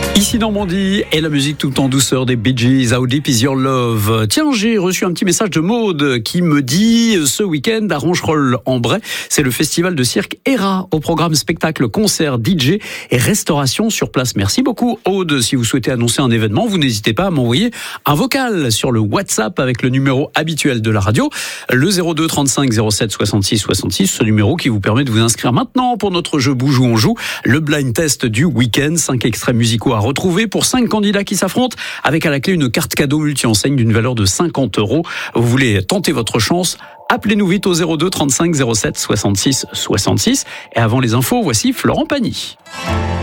Ici Normandie et la musique tout en douceur des Bee Gees, How Deep Is Your Love. Tiens, j'ai reçu un petit message de Maude qui me dit ce week-end à Roncherolles-en-Bray, c'est le festival de cirque ERA au programme spectacle, concert, DJ et restauration sur place. Merci beaucoup Aude. Si vous souhaitez annoncer un événement, vous n'hésitez pas à m'envoyer un vocal sur le WhatsApp avec le numéro habituel de la radio, le 02 35 07 66 66, ce numéro qui vous permet de vous inscrire maintenant pour notre jeu Bouge où on joue, le blind test du week-end, 5 extraits musicaux à retrouver pour 5 candidats qui s'affrontent avec à la clé une carte cadeau multi-enseigne d'une valeur de 50 €. Vous voulez tenter votre chance? Appelez-nous vite au 02 35 07 66 66. Et avant les infos, voici Florent Pagny.